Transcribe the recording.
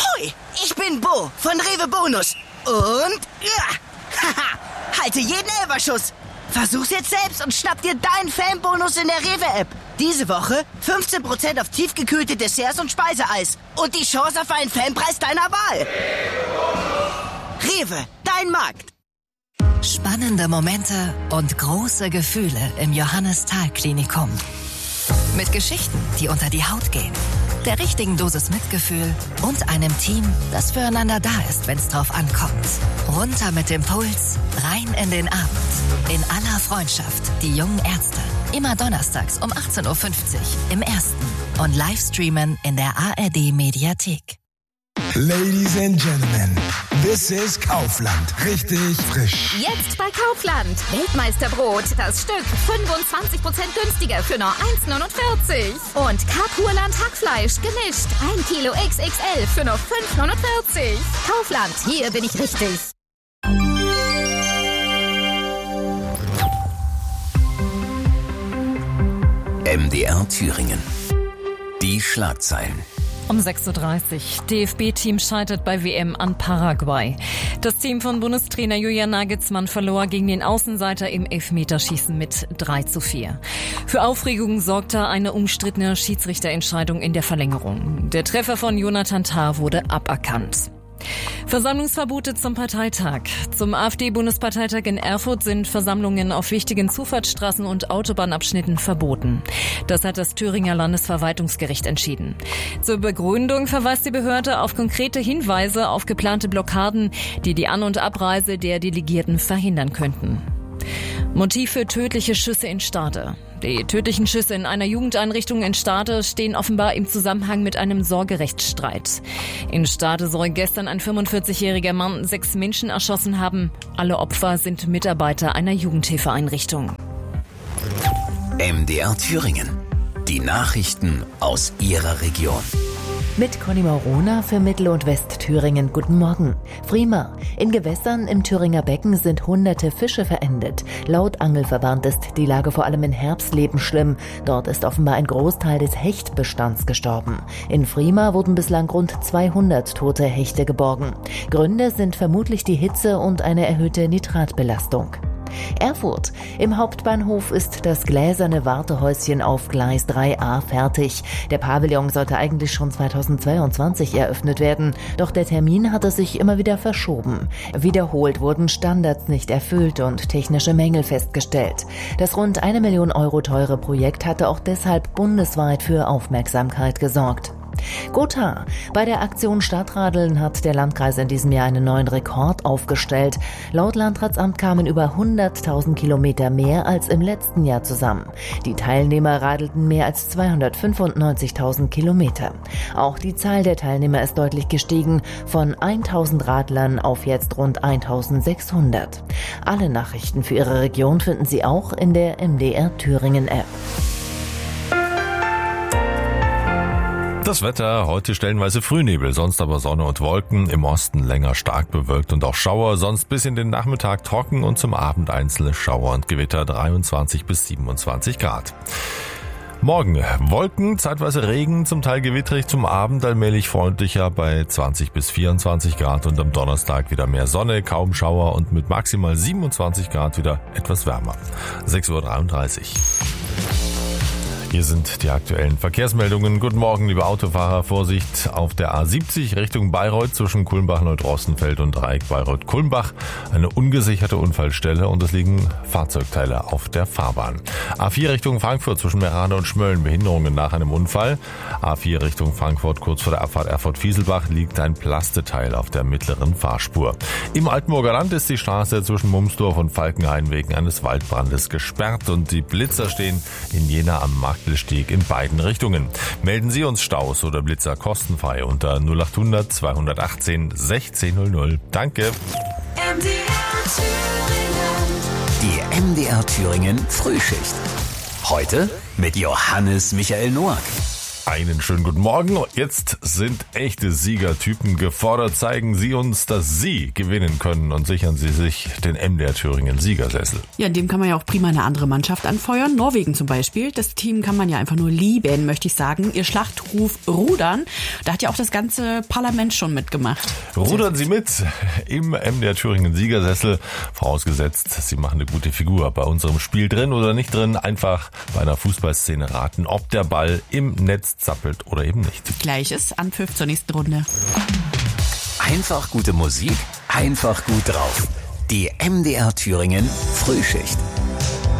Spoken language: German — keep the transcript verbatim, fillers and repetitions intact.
Hoi, ich bin Bo von Rewe Bonus. Und, ja, haha, halte jeden Elferschuss. Versuch's jetzt selbst und schnapp dir deinen Fanbonus in der Rewe-App. Diese Woche fünfzehn Prozent auf tiefgekühlte Desserts und Speiseeis. Und die Chance auf einen Fanpreis deiner Wahl. Rewe, dein Markt. Spannende Momente und große Gefühle im Johannes-Thal-Klinikum. Mit Geschichten, die unter die Haut gehen, der richtigen Dosis Mitgefühl und einem Team, das füreinander da ist, wenn's drauf ankommt. Runter mit dem Puls, rein in den Abend. In aller Freundschaft, die jungen Ärzte. Immer donnerstags um achtzehn Uhr fünfzig im Ersten und Livestreamen in der A R D-Mediathek. Ladies and Gentlemen, this is Kaufland. Richtig frisch. Jetzt bei Kaufland. Weltmeisterbrot. Das Stück fünfundzwanzig Prozent günstiger für nur eins neunundvierzig. Und Kapurland Hackfleisch gemischt. ein Kilo X X L für nur fünf neunundvierzig. Kaufland. Hier bin ich richtig. M D R Thüringen. Die Schlagzeilen. Um sechs Uhr dreißig. D F B-Team scheitert bei W M an Paraguay. Das Team von Bundestrainer Julian Nagelsmann verlor gegen den Außenseiter im Elfmeterschießen mit drei zu vier. Für Aufregung sorgte eine umstrittene Schiedsrichterentscheidung in der Verlängerung. Der Treffer von Jonathan Tah wurde aberkannt. Versammlungsverbote zum Parteitag. Zum AfD-Bundesparteitag in Erfurt sind Versammlungen auf wichtigen Zufahrtsstraßen und Autobahnabschnitten verboten. Das hat das Thüringer Landesverwaltungsgericht entschieden. Zur Begründung verweist die Behörde auf konkrete Hinweise auf geplante Blockaden, die die An- und Abreise der Delegierten verhindern könnten. Motiv für tödliche Schüsse in Stade. Die tödlichen Schüsse in einer Jugendeinrichtung in Stade stehen offenbar im Zusammenhang mit einem Sorgerechtsstreit. In Stade soll gestern ein fünfundvierzigjähriger Mann sechs Menschen erschossen haben. Alle Opfer sind Mitarbeiter einer Jugendhilfeeinrichtung. M D R Thüringen. Die Nachrichten aus Ihrer Region. Mit Conny Maurona für Mittel- und Westthüringen. Guten Morgen. Frima. In Gewässern im Thüringer Becken sind hunderte Fische verendet. Laut Angelverband ist die Lage vor allem in Herbstleben schlimm. Dort ist offenbar ein Großteil des Hechtbestands gestorben. In Frima wurden bislang rund zweihundert tote Hechte geborgen. Gründe sind vermutlich die Hitze und eine erhöhte Nitratbelastung. Erfurt. Im Hauptbahnhof ist das gläserne Wartehäuschen auf Gleis drei a fertig. Der Pavillon sollte eigentlich schon zweitausendzweiundzwanzig eröffnet werden, doch der Termin hatte sich immer wieder verschoben. Wiederholt wurden Standards nicht erfüllt und technische Mängel festgestellt. Das rund eine Million Euro teure Projekt hatte auch deshalb bundesweit für Aufmerksamkeit gesorgt. Gotha. Bei der Aktion Stadtradeln hat der Landkreis in diesem Jahr einen neuen Rekord aufgestellt. Laut Landratsamt kamen über hunderttausend Kilometer mehr als im letzten Jahr zusammen. Die Teilnehmer radelten mehr als zweihundertfünfundneunzigtausend Kilometer. Auch die Zahl der Teilnehmer ist deutlich gestiegen, von tausend Radlern auf jetzt rund eintausendsechshundert. Alle Nachrichten für Ihre Region finden Sie auch in der M D R Thüringen App. Das Wetter, heute stellenweise Frühnebel, sonst aber Sonne und Wolken, im Osten länger stark bewölkt und auch Schauer, sonst bis in den Nachmittag trocken und zum Abend einzelne Schauer und Gewitter, dreiundzwanzig bis siebenundzwanzig Grad. Morgen Wolken, zeitweise Regen, zum Teil gewittrig, zum Abend allmählich freundlicher bei zwanzig bis vierundzwanzig Grad und am Donnerstag wieder mehr Sonne, kaum Schauer und mit maximal siebenundzwanzig Grad wieder etwas wärmer. sechs Uhr dreiunddreißig. Hier sind die aktuellen Verkehrsmeldungen. Guten Morgen, liebe Autofahrer. Vorsicht auf der A siebzig Richtung Bayreuth zwischen Kulmbach-Neudrostenfeld und Dreieck Bayreuth-Kulmbach. Eine ungesicherte Unfallstelle und es liegen Fahrzeugteile auf der Fahrbahn. A vier Richtung Frankfurt zwischen Merane und Schmölln. Behinderungen nach einem Unfall. A vier Richtung Frankfurt kurz vor der Abfahrt Erfurt-Fieselbach liegt ein Plasteteil auf der mittleren Fahrspur. Im Altenburger Land ist die Straße zwischen Mumsdorf und Falkenhain wegen eines Waldbrandes gesperrt und die Blitzer stehen in Jena am Markt Steg in beiden Richtungen. Melden Sie uns Staus oder Blitzer kostenfrei unter null acht hundert zweihundertachtzehn sechzehnhundert. Danke. M D R Thüringen. Die M D R Thüringen Frühschicht. Heute mit Johannes Michael Noack. Einen schönen guten Morgen. Jetzt sind echte Siegertypen gefordert. Zeigen Sie uns, dass Sie gewinnen können und sichern Sie sich den M D R Thüringen Siegersessel. Ja, in dem kann man ja auch prima eine andere Mannschaft anfeuern. Norwegen zum Beispiel. Das Team kann man ja einfach nur lieben, möchte ich sagen. Ihr Schlachtruf Rudern. Da hat ja auch das ganze Parlament schon mitgemacht. Rudern Sie mit im M D R Thüringen Siegersessel. Vorausgesetzt, Sie machen eine gute Figur. Bei unserem Spiel drin oder nicht drin. Einfach bei einer Fußballszene raten, ob der Ball im Netz zappelt oder eben nicht. Gleiches Anpfiff zur nächsten Runde. Einfach gute Musik, einfach gut drauf. Die M D R Thüringen Frühschicht.